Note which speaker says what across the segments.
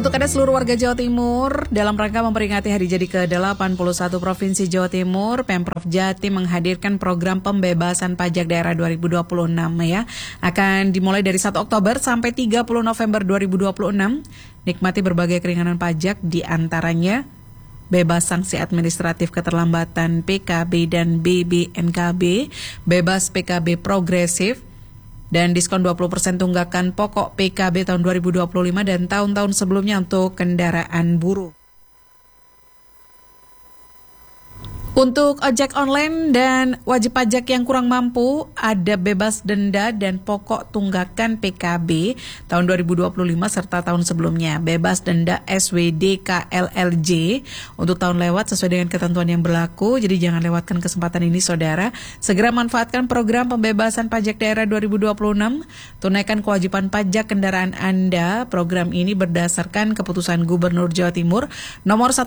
Speaker 1: Untuk Anda seluruh warga Jawa Timur, dalam rangka memperingati hari jadi ke-81 Provinsi Jawa Timur, Pemprov Jatim menghadirkan program pembebasan pajak daerah 2026 ya. Akan dimulai dari 1 Oktober sampai 30 November 2026. Nikmati berbagai keringanan pajak, di antaranya bebas sanksi administratif keterlambatan PKB dan BBNKB, bebas PKB progresif, dan diskon 20% tunggakan pokok PKB tahun 2025 dan tahun-tahun sebelumnya untuk kendaraan buruh. Untuk ojek online dan wajib pajak yang kurang mampu, ada bebas denda dan pokok tunggakan PKB tahun 2025 serta tahun sebelumnya. Bebas denda SWD KLLJ untuk tahun lewat sesuai dengan ketentuan yang berlaku. Jadi jangan lewatkan kesempatan ini, saudara. Segera manfaatkan program pembebasan pajak daerah 2026. Tunaikan kewajiban pajak kendaraan Anda. Program ini berdasarkan keputusan Gubernur Jawa Timur nomor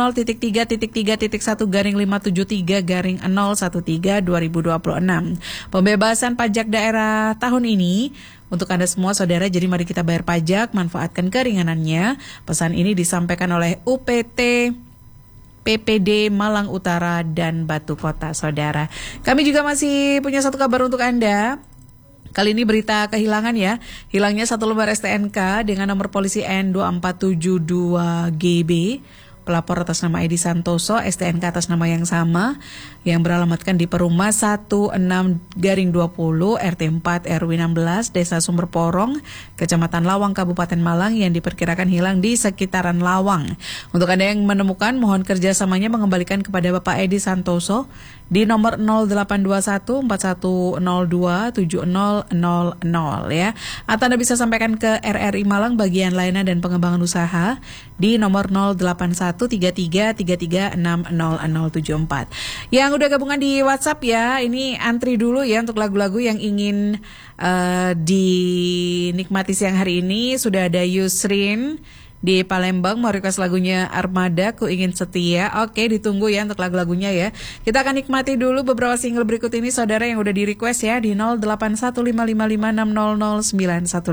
Speaker 1: 100.3.1-1/013/2026. Pembebasan pajak daerah tahun ini untuk Anda semua, saudara. Jadi mari kita bayar pajak, manfaatkan keringanannya. Pesan ini disampaikan oleh UPT PPD Malang Utara dan Batu Kota, saudara. Kami juga masih punya satu kabar untuk Anda. Kali ini berita kehilangan ya. Hilangnya satu lembar STNK dengan nomor polisi N2472GB. Pelapor atas nama Edi Santoso, STNK atas nama yang sama, yang beralamatkan di Perumah 16/20 RT 4 RW 16 Desa Sumber Porong, Kecamatan Lawang, Kabupaten Malang, yang diperkirakan hilang di sekitaran Lawang. Untuk Anda yang menemukan, mohon kerjasamanya mengembalikan kepada Bapak Edi Santoso di nomor 082141027000 ya. Atau Anda bisa sampaikan ke RRI Malang bagian layanan dan pengembangan usaha di nomor 081333600074. Yang udah gabungan di WhatsApp ya, ini antri dulu ya untuk lagu-lagu yang ingin dinikmati siang hari ini. Sudah ada Yusrin di Palembang mau request lagunya Armada, Ku Ingin Setia. Oke, ditunggu ya untuk lagu-lagunya ya. Kita akan nikmati dulu beberapa single berikut ini, saudara, yang udah di request ya di 081555600915.